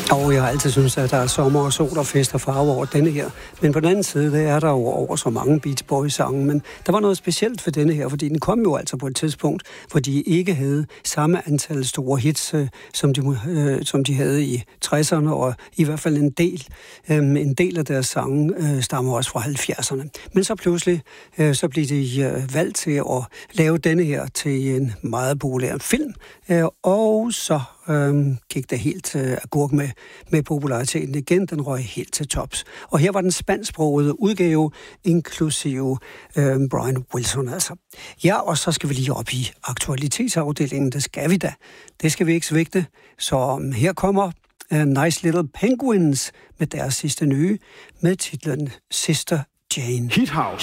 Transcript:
Og jeg har altid syntes, at der er sommer og sol og fest og farve over denne her. Men på den anden side, der er der jo over så mange Beach Boys-sange. Men der var noget specielt for denne her, fordi den kom jo altså på et tidspunkt, hvor de ikke havde samme antal store hits, som de havde i 60'erne, og i hvert fald en del af deres sange stammer også fra 70'erne. Men så pludselig, så blev de valgt til at lave denne her til en meget populær film, og så gik det helt agurk med populariteten igen. Den røg helt til tops. Og her var den spansksprogede udgave, inklusive Brian Wilson altså. Ja, og så skal vi lige op i aktualitetsafdelingen. Det skal vi da. Det skal vi ikke svigte. Så her kommer Nice Little Penguins med deres sidste nye, med titlen Sister Jane. Hithouse.